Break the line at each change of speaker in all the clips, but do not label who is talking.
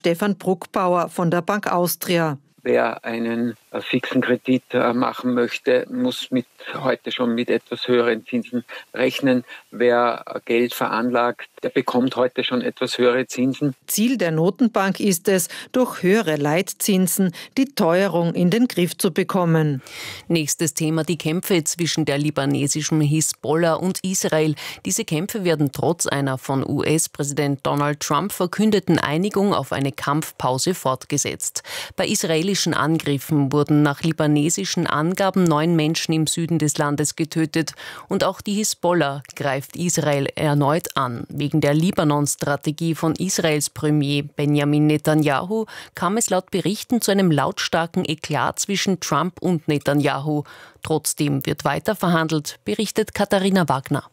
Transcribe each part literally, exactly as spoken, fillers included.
Stefan Bruckbauer von der Bank Austria.
Wer einen äh, fixen Kredit äh, machen möchte, muss mit heute schon mit etwas höheren Zinsen rechnen. Wer äh, Geld veranlagt, der bekommt heute schon etwas höhere Zinsen.
Ziel der Notenbank ist es, durch höhere Leitzinsen die Teuerung in den Griff zu bekommen.
Nächstes Thema: die Kämpfe zwischen der libanesischen Hisbollah und Israel. Diese Kämpfe werden trotz einer von U S-Präsident Donald Trump verkündeten Einigung auf eine Kampfpause fortgesetzt. Bei israelischen Angriffen wurden nach libanesischen Angaben neun Menschen im Süden des Landes getötet. Und auch die Hisbollah greift Israel erneut an. Wegen der Libanon-Strategie von Israels Premier Benjamin Netanyahu kam es laut Berichten zu einem lautstarken Eklat zwischen Trump und Netanyahu. Trotzdem wird weiter verhandelt, berichtet Katharina Wagner.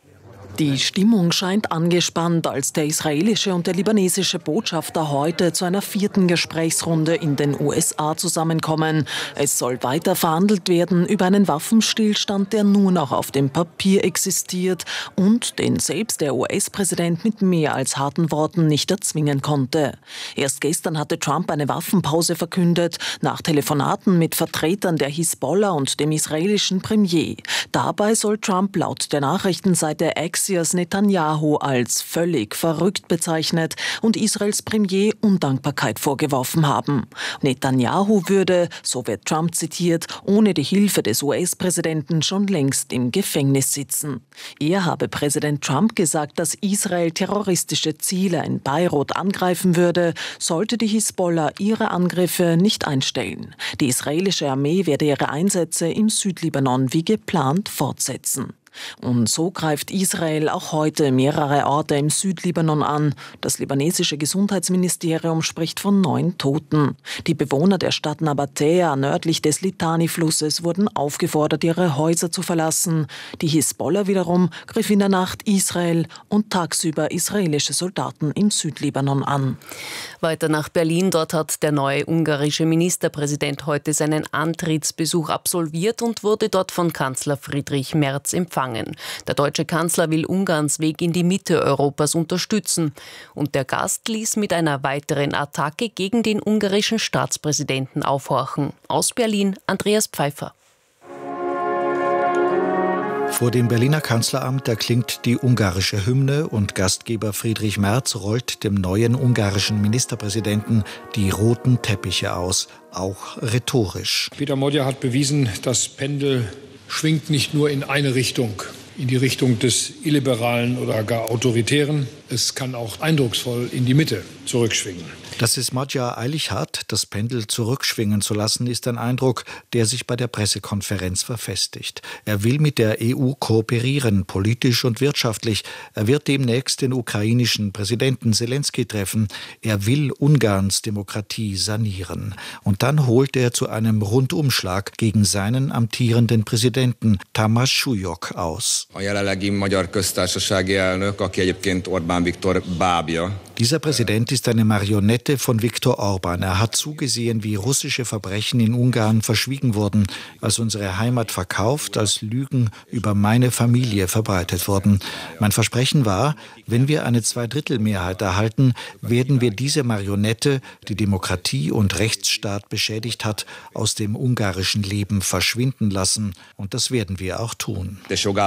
Die Stimmung scheint angespannt, als der israelische und der libanesische Botschafter heute zu einer vierten Gesprächsrunde in den U S A zusammenkommen. Es soll weiter verhandelt werden über einen Waffenstillstand, der nur noch auf dem Papier existiert und den selbst der U S-Präsident mit mehr als harten Worten nicht erzwingen konnte. Erst gestern hatte Trump eine Waffenpause verkündet, nach Telefonaten mit Vertretern der Hisbollah und dem israelischen Premier. Dabei soll Trump laut der Nachrichtenseite Axios Netanyahu als völlig verrückt bezeichnet und Israels Premier Undankbarkeit vorgeworfen haben. Netanyahu würde, so wird Trump zitiert, ohne die Hilfe des U S-Präsidenten schon längst im Gefängnis sitzen. Er habe Präsident Trump gesagt, dass Israel terroristische Ziele in Beirut angreifen würde, sollte die Hisbollah ihre Angriffe nicht einstellen. Die israelische Armee werde ihre Einsätze im Südlibanon wie geplant fortsetzen. Und so greift Israel auch heute mehrere Orte im Südlibanon an. Das libanesische Gesundheitsministerium spricht von neun Toten. Die Bewohner der Stadt Nabatäa nördlich des Litani-Flusses wurden aufgefordert, ihre Häuser zu verlassen. Die Hisbollah wiederum griff in der Nacht Israel und tagsüber israelische Soldaten im Südlibanon an.
Weiter nach Berlin. Dort hat der neue ungarische Ministerpräsident heute seinen Antrittsbesuch absolviert und wurde dort von Kanzler Friedrich Merz empfangen. Der deutsche Kanzler will Ungarns Weg in die Mitte Europas unterstützen. Und der Gast ließ mit einer weiteren Attacke gegen den ungarischen Staatspräsidenten aufhorchen. Aus Berlin Andreas Pfeiffer.
Vor dem Berliner Kanzleramt erklingt die ungarische Hymne und Gastgeber Friedrich Merz rollt dem neuen ungarischen Ministerpräsidenten die roten Teppiche aus, auch rhetorisch.
Peter Modja hat bewiesen, das Pendel schwingt nicht nur in eine Richtung, in die Richtung des Illiberalen oder gar Autoritären. Es kann auch eindrucksvoll in die Mitte zurückschwingen.
Dass es Modja eilig hat, das Pendel zurückschwingen zu lassen, ist ein Eindruck, der sich bei der Pressekonferenz verfestigt. Er will mit der E U kooperieren, politisch und wirtschaftlich. Er wird demnächst den ukrainischen Präsidenten Selenskyj treffen. Er will Ungarns Demokratie sanieren. Und dann holt er zu einem Rundumschlag gegen seinen amtierenden Präsidenten Tamás Súlyog aus.
A jelenlegi Magyar Köztársasági elnök, aki egyébként Orbán Viktor bábja.
Dieser Präsident ist eine Marionette von Viktor Orban. Er hat zugesehen, wie russische Verbrechen in Ungarn verschwiegen wurden, als unsere Heimat verkauft, als Lügen über meine Familie verbreitet wurden. Mein Versprechen war, wenn wir eine Zweidrittelmehrheit erhalten, werden wir diese Marionette, die Demokratie und Rechtsstaat beschädigt hat, aus dem ungarischen Leben verschwinden lassen. Und das werden wir auch tun.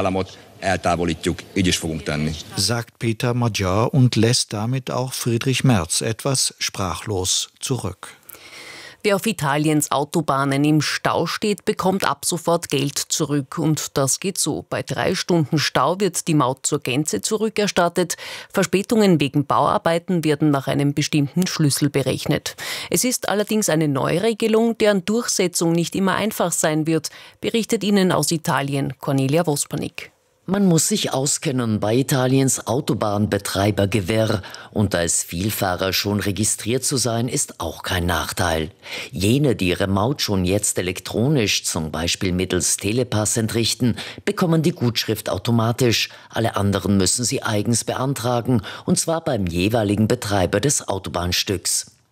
Sagt Peter Modja und lässt damit auch Friedrich Merz etwas sprachlos zurück.
Wer auf Italiens Autobahnen im Stau steht, bekommt ab sofort Geld zurück. Und das geht so. Bei drei Stunden Stau wird die Maut zur Gänze zurückerstattet. Verspätungen wegen Bauarbeiten werden nach einem bestimmten Schlüssel berechnet. Es ist allerdings eine Neuregelung, deren Durchsetzung nicht immer einfach sein wird, berichtet Ihnen aus Italien Cornelia Wospanik.
Man muss sich auskennen bei Italiens Autobahnbetreibergewirr und als Vielfahrer schon registriert zu sein, ist auch kein Nachteil. Jene, die ihre Maut schon jetzt elektronisch, zum Beispiel mittels Telepass entrichten, bekommen die Gutschrift automatisch. Alle anderen müssen sie eigens beantragen, und zwar beim jeweiligen Betreiber des Autobahnstücks.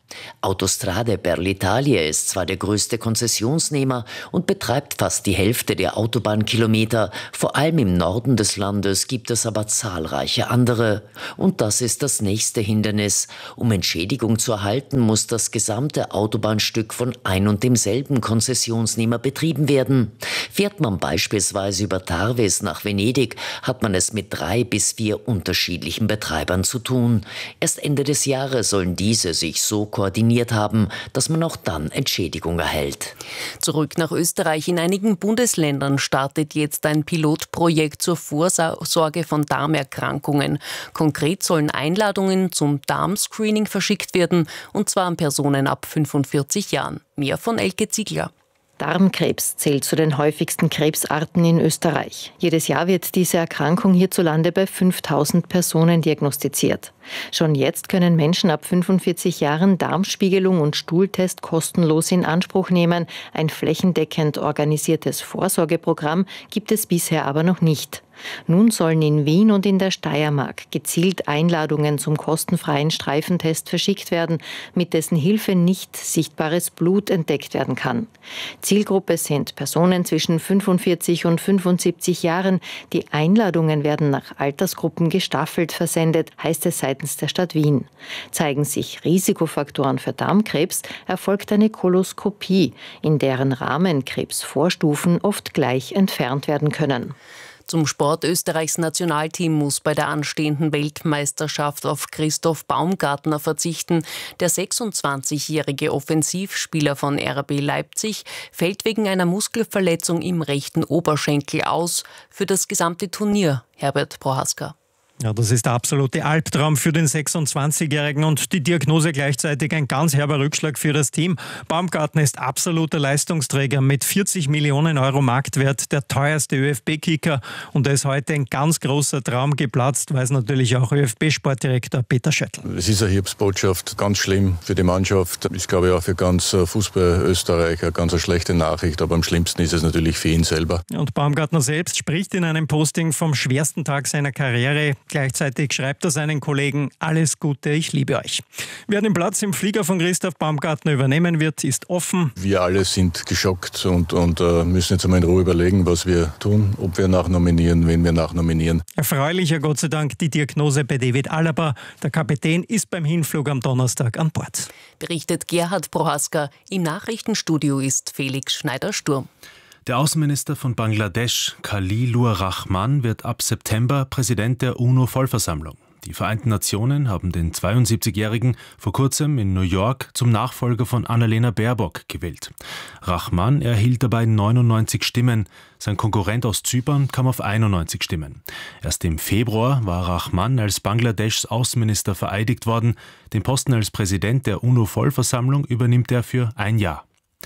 Autostrade per l'Italia ist zwar der größte Konzessionsnehmer und betreibt fast die Hälfte der Autobahnkilometer, vor allem im Norden des Landes gibt es aber zahlreiche andere. Und das ist das nächste Hindernis. Um Entschädigung zu erhalten, muss das gesamte Autobahnstück von ein und demselben Konzessionsnehmer betrieben werden. Fährt man beispielsweise über Tarvis nach Venedig, hat man es mit drei bis vier unterschiedlichen Betreibern zu tun. Erst Ende des Jahres sollen diese sich so koordiniert haben, dass man auch dann Entschädigung erhält.
Zurück nach Österreich. In einigen Bundesländern startet jetzt ein Pilotprojekt zur Vorsorge von Darmerkrankungen. Konkret sollen Einladungen zum Darmscreening verschickt werden, und zwar an Personen ab fünfundvierzig Jahren. Mehr von Elke Ziegler.
Darmkrebs zählt zu den häufigsten Krebsarten in Österreich. Jedes Jahr wird diese Erkrankung hierzulande bei fünftausend Personen diagnostiziert. Schon jetzt können Menschen ab fünfundvierzig Jahren Darmspiegelung und Stuhltest kostenlos in Anspruch nehmen. Ein flächendeckend organisiertes Vorsorgeprogramm gibt es bisher aber noch nicht. Nun sollen in Wien und in der Steiermark gezielt Einladungen zum kostenfreien Streifentest verschickt werden, mit dessen Hilfe nicht sichtbares Blut entdeckt werden kann. Zielgruppe sind Personen zwischen fünfundvierzig und fünfundsiebzig Jahren. Die Einladungen werden nach Altersgruppen gestaffelt versendet, heißt es seitens der Stadt Wien. Zeigen sich Risikofaktoren für Darmkrebs, erfolgt eine Koloskopie, in deren Rahmen Krebsvorstufen oft gleich entfernt werden können.
Zum Sport. Österreichs Nationalteam muss bei der anstehenden Weltmeisterschaft auf Christoph Baumgartner verzichten. Der sechsundzwanzigjährige Offensivspieler von R B Leipzig fällt wegen einer Muskelverletzung im rechten Oberschenkel aus für das gesamte Turnier. Herbert Prohaska.
Ja, das ist der absolute Albtraum für den sechsundzwanzigjährigen und die Diagnose gleichzeitig ein ganz herber Rückschlag für das Team. Baumgartner ist absoluter Leistungsträger mit vierzig Millionen Euro Marktwert, der teuerste Ö F B-Kicker, und da ist heute ein ganz großer Traum geplatzt, weiß natürlich auch Ö F B-Sportdirektor Peter Schöttl.
Es ist eine Hilfsbotschaft, ganz schlimm für die Mannschaft. Ist, glaube ich, auch für ganz Fußball Österreich eine ganz schlechte Nachricht, aber am schlimmsten ist es natürlich für ihn selber.
Und Baumgartner selbst spricht in einem Posting vom schwersten Tag seiner Karriere. Gleichzeitig schreibt er seinen Kollegen: Alles Gute, ich liebe euch. Wer den Platz im Flieger von Christoph Baumgartner übernehmen wird, ist offen.
Wir alle sind geschockt und, und uh, müssen jetzt einmal in Ruhe überlegen, was wir tun, ob wir nachnominieren, wen wir nachnominieren.
Erfreulicher Gott sei Dank die Diagnose bei David Alaba. Der Kapitän ist beim Hinflug am Donnerstag an Bord.
Berichtet Gerhard Prohaska. Im Nachrichtenstudio ist Felix Schneider-Sturm.
Der Außenminister von Bangladesch, Khalilur Rahman, wird ab September Präsident der UNO-Vollversammlung. Die Vereinten Nationen haben den zweiundsiebzigjährigen vor kurzem in New York zum Nachfolger von Annalena Baerbock gewählt. Rahman erhielt dabei neunundneunzig Stimmen. Sein Konkurrent aus Zypern kam auf einundneunzig Stimmen. Erst im Februar war Rahman als Bangladeschs Außenminister vereidigt worden. Den Posten als Präsident der UNO-Vollversammlung übernimmt er für ein Jahr.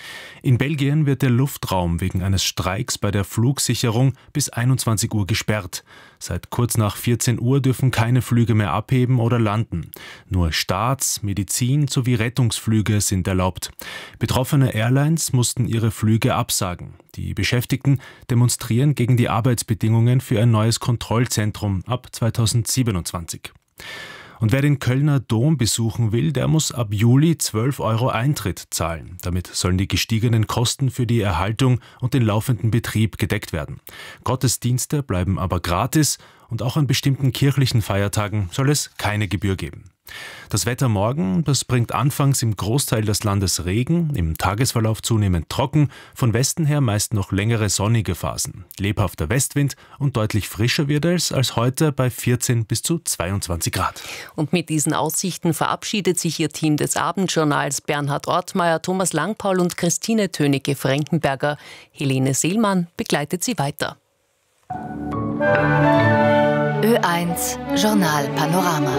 In Belgien wird der Luftraum wegen eines Streiks bei der Flugsicherung bis einundzwanzig Uhr gesperrt. Seit kurz nach vierzehn Uhr dürfen keine Flüge mehr abheben oder landen. Nur Staats-, Medizin- sowie Rettungsflüge sind erlaubt. Betroffene Airlines mussten ihre Flüge absagen. Die Beschäftigten demonstrieren gegen die Arbeitsbedingungen für ein neues Kontrollzentrum ab zweitausendsiebenundzwanzig. Und wer den Kölner Dom besuchen will, der muss ab Juli zwölf Euro Eintritt zahlen. Damit sollen die gestiegenen Kosten für die Erhaltung und den laufenden Betrieb gedeckt werden. Gottesdienste bleiben aber gratis und auch an bestimmten kirchlichen Feiertagen soll es keine Gebühr geben. Das Wetter morgen, das bringt anfangs im Großteil des Landes Regen, im Tagesverlauf zunehmend trocken, von Westen her meist noch längere sonnige Phasen. Lebhafter Westwind und deutlich frischer wird es als heute bei vierzehn bis zu zweiundzwanzig Grad.
Und mit diesen Aussichten verabschiedet sich Ihr Team des Abendjournals Bernhard Ortmeier, Thomas Langpaul und Christine Tönecke-Frankenberger. Helene Seelmann begleitet Sie weiter.
Ö eins Journal Panorama.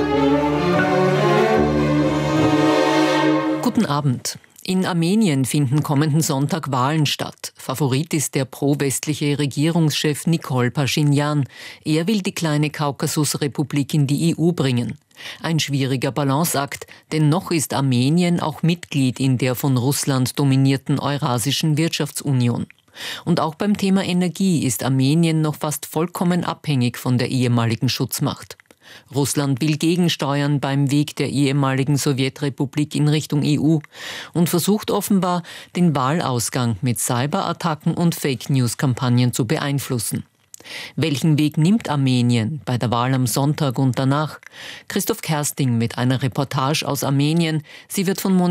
Guten Abend. In Armenien finden kommenden Sonntag Wahlen statt. Favorit ist der pro-westliche Regierungschef Nikol Paschinjan. Er will die kleine Kaukasusrepublik in die E U bringen. Ein schwieriger Balanceakt, denn noch ist Armenien auch Mitglied in der von Russland dominierten Eurasischen Wirtschaftsunion. Und auch beim Thema Energie ist Armenien noch fast vollkommen abhängig von der ehemaligen Schutzmacht.
Russland will gegensteuern beim Weg der ehemaligen Sowjetrepublik in Richtung E U und versucht offenbar, den Wahlausgang mit Cyberattacken und Fake-News-Kampagnen zu beeinflussen. Welchen Weg nimmt Armenien bei der Wahl am Sonntag und danach? Christoph Kersting mit einer Reportage aus Armenien. Sie wird von